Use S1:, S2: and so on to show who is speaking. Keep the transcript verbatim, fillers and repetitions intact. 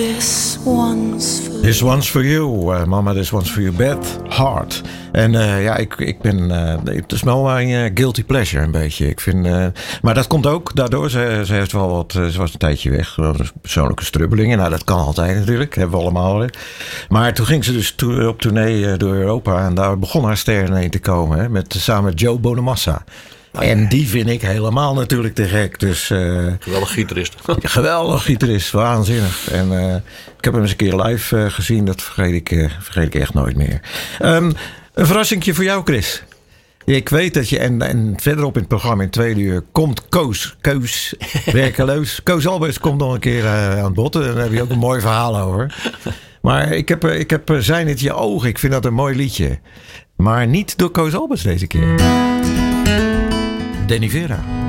S1: This one's for
S2: This one's for you, uh, mama, this one's for you, Beth Hart. En uh, ja, ik, ik ben, uh, het is wel mijn uh, guilty pleasure een beetje. Ik vind, uh, maar dat komt ook daardoor, ze, ze heeft wel wat, ze was een tijdje weg, persoonlijke strubbelingen. Nou, dat kan altijd natuurlijk, hebben we allemaal weer. Maar toen ging ze dus to, op tournee uh, door Europa en daar begon haar ster ineens te komen, hè, met, samen met Joe Bonamassa. Oh, ja. En die vind ik helemaal natuurlijk te gek. Dus, uh,
S3: geweldig gitarist.
S2: Geweldig gitarist, waanzinnig. En uh, ik heb hem eens een keer live uh, gezien. Dat vergeet ik, uh, vergeet ik echt nooit meer. Um, een verrassingje voor jou, Chris. Ik weet dat je, en, en verderop in het programma in het tweede uur komt Koos, Koos werkeloos. Koos Albers komt nog een keer uh, aan het bod. Daar heb je ook een mooi verhaal over. Maar ik heb, ik heb Zijn het je ogen. Ik vind dat een mooi liedje. Maar niet door Koos Albers deze keer. Danny Vera.